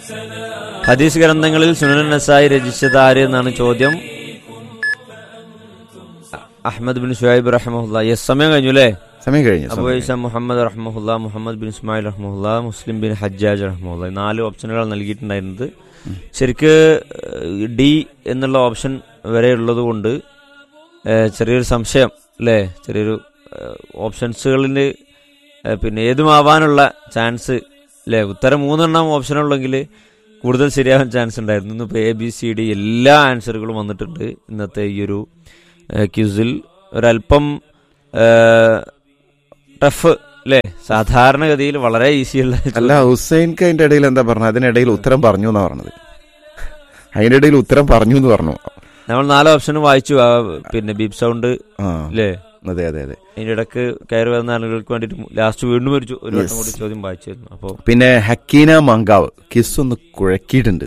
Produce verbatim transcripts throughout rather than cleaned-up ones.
ഹദീസ് ഗ്രന്ഥങ്ങളിൽ സുനൻ നസായി രചിച്ചത് ആര് എന്നാണ് ചോദ്യം. Ahmad bin Shoaib റഹ്മഹുല്ലാ. യെസ്, സമയം കഴിഞ്ഞു അല്ലേ? സമയം കഴിഞ്ഞു. അബൂ ഈസ മുഹമ്മദ് റഹ്മഹുല്ലാ, മുഹമ്മദ് ബിൻ ഇസ്മായിൽ റഹ്മഹുല്ലാ, മുസ്ലിം ബിൻ ഹജ്ജാജ് റഹ്മഹുല്ലാ, നാല് ഓപ്ഷനുകൾ നൽകിയിട്ടുണ്ടായിരുന്നത്. ശരിക്ക് ഡി എന്നുള്ള ഓപ്ഷൻ വരെ ഉള്ളത് കൊണ്ട് ചെറിയൊരു സംശയം അല്ലേ? ചെറിയൊരു ഓപ്ഷൻസുകളിൽ പിന്നെ ഏതുമാവാനുള്ള ചാൻസ് അല്ലേ? ഉത്തരം മൂന്നെണ്ണം ഓപ്ഷനുള്ളെങ്കിൽ കൂടുതൽ ശരിയാവാൻ ചാൻസ് ഉണ്ടായിരുന്നു. ഇന്നിപ്പോൾ എ ബി സി ഡി എല്ലാ ആൻസറുകളും വന്നിട്ടുണ്ട് ഇന്നത്തെ ഈ ഒരു ക്യൂസിൽ. ഒരല്പം ടഫ് അല്ലേ? സാധാരണഗതിയിൽ വളരെ ഈസിയുള്ള. അല്ല, ഹുസൈൻക്ക് അതിന്റെ ഇടയിൽ എന്താ പറഞ്ഞത്? അതിനിടയിൽ ഉത്തരം പറഞ്ഞു എന്നാ പറഞ്ഞത്. അതിന്റെ ഇടയിൽ ഉത്തരം പറഞ്ഞു എന്ന് പറഞ്ഞു. നമ്മൾ നാല് ഓപ്ഷനും വായിച്ചു. പിന്നെ ബീപ് സൗണ്ട് അല്ലേ? അതെ അതെ അതെ. അതിന്റെ ഇടക്ക് കയറി വരുന്ന ആളുകൾക്ക് വേണ്ടിട്ട് ലാസ്റ്റ് വീണ്ടും ഒരു ഒരു വട്ടം കൂടി ചോദ്യം വായിച്ചിരുന്നു. അപ്പോ പിന്നെ ഹക്കീന മങ്കാവ് കിസ് ഒന്ന് കുഴക്കിയിട്ടുണ്ട്.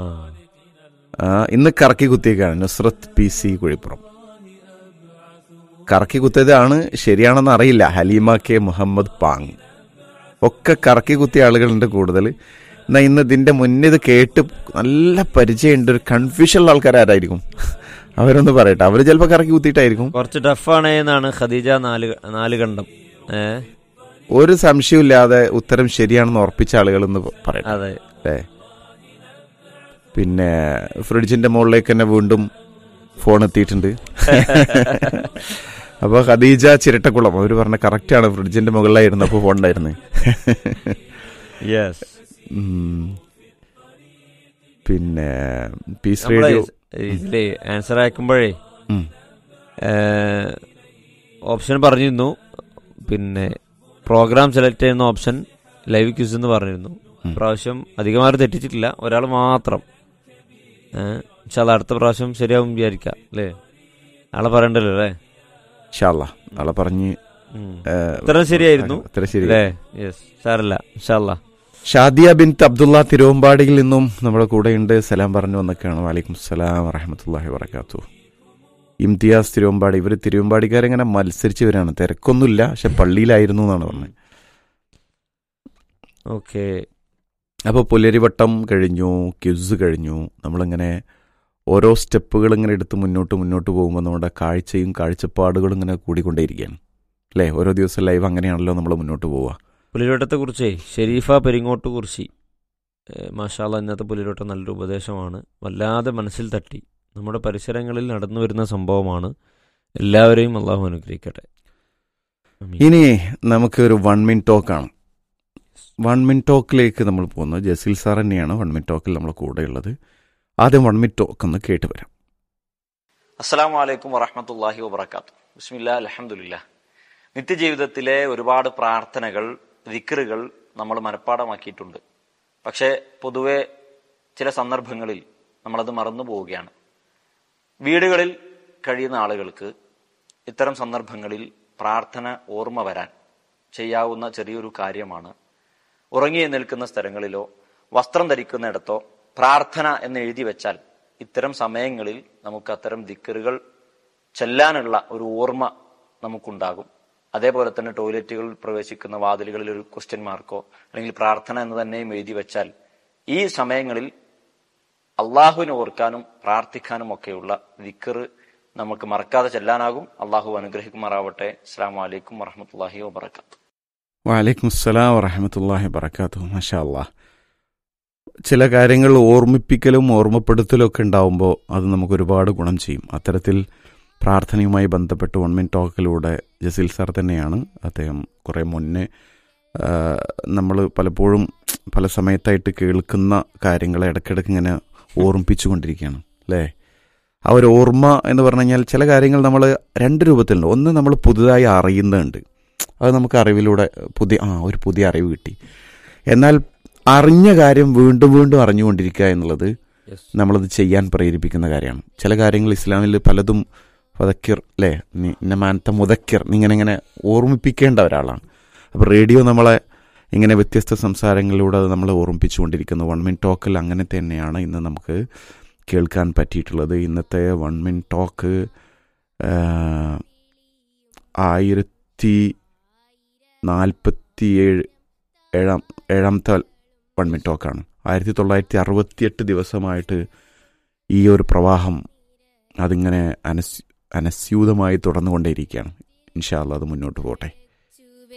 ഇന്ന് കറക്കി കുത്തിയേക്കാണ് നുസ്രത്ത് പി സി കുഴിപ്പുറം. കറക്കി കുത്തിയതാണ് ശരിയാണെന്ന് അറിയില്ല. ഹലീമ കെ മുഹമ്മദ് പാങ് ഒക്കെ കറക്കി കുത്തിയ ആളുകളുണ്ട് കൂടുതൽ. എന്നാൽ ഇന്ന് ഇതിന്റെ മുന്നേ ഇത് കേട്ട് നല്ല പരിചയമുണ്ട്, ഒരു കൺഫ്യൂഷനുള്ള ആൾക്കാരായിരിക്കും അവരൊന്ന് പറയട്ടെ. അവര് ചിലപ്പോ കറക്കി കുത്തിയിട്ടായിരിക്കും. കുറച്ച് ടഫാണ് എന്നാണ് ഖദീജ നാല് നാല് കണ്ടം. ഏഹ് ഒരു സംശയമില്ലാതെ ഉത്തരം ശരിയാണെന്ന് ഉറപ്പിച്ച ആളുകൾ എന്ന് പറയട്ടെ. അതെ അല്ലേ? പിന്നെ ഫ്രിഡ്ജിന്റെ മുകളിലേക്ക് തന്നെ വീണ്ടും ഫോൺ എത്തിയിട്ടുണ്ട്. അപ്പൊ ഖദീജ ചിരട്ടക്കുളം അവര് പറഞ്ഞ കറക്റ്റ് ആണ്. ഫ്രിഡ്ജിന്റെ മുകളിലായിരുന്നു അപ്പൊ ഫോൺ ഉണ്ടായിരുന്നേ. പിന്നെ പീസ് റേഡിയോ ഇതിലേ ആൻസർ അയക്കുമ്പോഴേ ഓപ്ഷൻ പറഞ്ഞിരുന്നു. പിന്നെ പ്രോഗ്രാം സെലക്ട് ചെയ്യുന്ന ഓപ്ഷൻ ലൈവ് ക്യൂസ് എന്ന് പറഞ്ഞിരുന്നു. പ്രാവശ്യം അധികമാരും തെറ്റിച്ചിട്ടില്ല, ഒരാൾ മാത്രം. ഏഹ് അടുത്ത പ്രാവശ്യം ശരിയാവും വിചാരിക്കാം അല്ലേ? നാളെ പറയണ്ടല്ലോ അല്ലേ? നാളെ പറഞ്ഞ് ഇത്ര ശരിയായിരുന്നു അല്ലേ? യെസ്, സാരല്ല. ഇൻഷാല്ലാ. ഷാദിയ ബിൻത്ത് അബ്ദുള്ള തിരുവമ്പാടിയിൽ നിന്നും നമ്മുടെ കൂടെയുണ്ട്. സലാം പറഞ്ഞു വന്നൊക്കെയാണ്. വലൈക്കും സലാം വറഹ്മത്തുള്ളാഹി വബറകാതുഹു. ഇംതിയാസ് തിരുവമ്പാടി. ഇവർ തിരുവമ്പാടിക്കാരെങ്ങനെ മത്സരിച്ച് വരാണ്. തിരക്കൊന്നുമില്ല, പക്ഷെ പള്ളിയിലായിരുന്നു എന്നാണ് പറഞ്ഞത്. ഓക്കെ. അപ്പോൾ പുലരിവട്ടം കഴിഞ്ഞു, ക്വിസ് കഴിഞ്ഞു. നമ്മളിങ്ങനെ ഓരോ സ്റ്റെപ്പുകൾ ഇങ്ങനെ എടുത്ത് മുന്നോട്ട് മുന്നോട്ട് പോകുമ്പോൾ നമ്മുടെ കാഴ്ചയും കാഴ്ചപ്പാടുകളും ഇങ്ങനെ കൂടിക്കൊണ്ടേയിരിക്കുകയാണ് അല്ലേ? ഓരോ ദിവസം ലൈവ് അങ്ങനെയാണല്ലോ നമ്മൾ മുന്നോട്ട് പോവുക. പുലിരോട്ടത്തെ കുറിച്ചേ ഷെരീഫ പെരിങ്ങോട്ട് കുറിച്ച് മാഷാ അല്ലാഹ് ഇന്നത്തെ പുലിരോട്ടം നല്ലൊരു ഉപദേശമാണ്. വല്ലാതെ മനസ്സിൽ തട്ടി. നമ്മുടെ പരിസരങ്ങളിൽ നടന്നു വരുന്ന സംഭവമാണ്. എല്ലാവരെയും അള്ളാഹു അനുഗ്രഹിക്കട്ടെ. ഇനി നമുക്ക് ഒരു വൺ മിൻ ടോക്കാണ്. വൺ മിൻ ടോക്കിലേക്ക് നമ്മൾ പോകുന്നത് ജസീൽ സാർ തന്നെയാണ് വൺ മിൻ ടോക്കിൽ നമ്മളെ കൂടെയുള്ളത്. ആദ്യം വൺ മിൻ ടോക്ക് ഒന്ന് കേട്ട് വരാം. അസ്സലാമു അലൈക്കും വറഹ്മത്തുള്ളാഹി വബറകാതുഹു. ബിസ്മില്ലാഹി അൽഹംദുലില്ലാഹ്. നിത്യജീവിതത്തിലെ ഒരുപാട് പ്രാർത്ഥനകൾ, ദിക്റുകൾ നമ്മൾ മനഃപ്പാടമാക്കിയിട്ടുണ്ട്. പക്ഷേ പൊതുവെ ചില സന്ദർഭങ്ങളിൽ നമ്മളത് മറന്നു പോവുകയാണ്. വീടുകളിൽ കഴിയുന്ന ആളുകൾക്ക് ഇത്തരം സന്ദർഭങ്ങളിൽ പ്രാർത്ഥന ഓർമ്മ വരാൻ ചെയ്യാവുന്ന ചെറിയൊരു കാര്യമാണ് ഉറങ്ങി നിൽക്കുന്ന സ്ഥലങ്ങളിലോ വസ്ത്രം ധരിക്കുന്നിടത്തോ പ്രാർത്ഥന എന്ന് എഴുതി വെച്ചാൽ ഇത്തരം സമയങ്ങളിൽ നമുക്ക് അത്തരം ദിക്റുകൾ ചെല്ലാനുള്ള ഒരു ഓർമ്മ നമുക്കുണ്ടാകും. അതേപോലെ തന്നെ ടോയ്ലറ്റുകളിൽ പ്രവേശിക്കുന്ന വാതിലുകളിൽ ഒരു ക്വസ്റ്റ്യൻ മാർക്കോ അല്ലെങ്കിൽ പ്രാർത്ഥന എന്ന് തന്നെയും എഴുതി വെച്ചാൽ ഈ സമയങ്ങളിൽ അള്ളാഹുവിനെ ഓർക്കാനും പ്രാർത്ഥിക്കാനും ഒക്കെയുള്ള ദിക്റ് നമുക്ക് മറക്കാതെ ചെല്ലാനാകും. അള്ളാഹു അനുഗ്രഹിക്കുമാറാവട്ടെ. അസ്സലാമു അലൈക്കും വറഹ്മത്തുള്ളാഹി വബറകാതുഹു. വലൈക്കും അസ്സലാം വറഹ്മത്തുള്ളാഹി വബറകാതുഹു. മാഷാ അല്ലാഹ്. ചില കാര്യങ്ങൾ ഓർമ്മിപ്പിക്കലും ഓർമ്മപ്പെടുത്തലും ഒക്കെ ഉണ്ടാവുമ്പോൾ അത് നമുക്ക് ഒരുപാട് ഗുണം ചെയ്യും. അത്തരത്തിൽ പ്രാർത്ഥനയുമായി ബന്ധപ്പെട്ട് വൺ മിൻ ടോക്കിലൂടെ ജസീൽ സാർ തന്നെയാണ്. അദ്ദേഹം കുറേ മുന്നേ നമ്മൾ പലപ്പോഴും പല സമയത്തായിട്ട് കേൾക്കുന്ന കാര്യങ്ങളെ ഇടയ്ക്കിടയ്ക്ക് ഇങ്ങനെ ഓർമ്മിപ്പിച്ചു കൊണ്ടിരിക്കുകയാണ് അല്ലേ? ആ ഒരു ഓർമ്മ എന്ന് പറഞ്ഞു കഴിഞ്ഞാൽ ചില കാര്യങ്ങൾ നമ്മൾ രണ്ട് രൂപത്തിലുണ്ട്. ഒന്ന് നമ്മൾ പുതുതായി അറിയുന്നുണ്ട്, അത് നമുക്ക് അറിവിലൂടെ പുതിയ ആ ഒരു പുതിയ അറിവ് കിട്ടി. എന്നാൽ അറിഞ്ഞ കാര്യം വീണ്ടും വീണ്ടും അറിഞ്ഞുകൊണ്ടിരിക്കുക എന്നുള്ളത് നമ്മളത് ചെയ്യാൻ പ്രേരിപ്പിക്കുന്ന കാര്യമാണ്. ചില കാര്യങ്ങൾ ഇസ്ലാമിൽ പലതും ഫദക്കിർ അല്ലേ, നിന്നെ മാനത്ത മുദക്കിർ, ഇങ്ങനെ ഇങ്ങനെ ഓർമ്മിപ്പിക്കേണ്ട ഒരാളാണ്. അപ്പോൾ റേഡിയോ നമ്മളെ ഇങ്ങനെ വ്യത്യസ്ത സംസാരങ്ങളിലൂടെ അത് നമ്മളെ ഓർമ്മിപ്പിച്ചുകൊണ്ടിരിക്കുന്നു. വൺ മിൻ ടോക്കിൽ അങ്ങനെ തന്നെയാണ് ഇന്ന് നമുക്ക് കേൾക്കാൻ പറ്റിയിട്ടുള്ളത്. ഇന്നത്തെ വൺ മിൻ ടോക്ക് ആയിരത്തി നാൽപ്പത്തി ഏഴ് ഏഴാം ഏഴാമത്തെ വൺ മിനിറ്റ് ടോക്കാണ്. ആയിരത്തി തൊള്ളായിരത്തി അറുപത്തിയെട്ട് ദിവസമായിട്ട് ഈ ഒരു പ്രവാഹം അതിങ്ങനെ അനസ് അനസ്യൂതമായി തുടർന്നുകൊണ്ടേയിരിക്കുകയാണ്. ഇൻഷാ അല്ലാഹ് അത് മുന്നോട്ട് പോട്ടെ.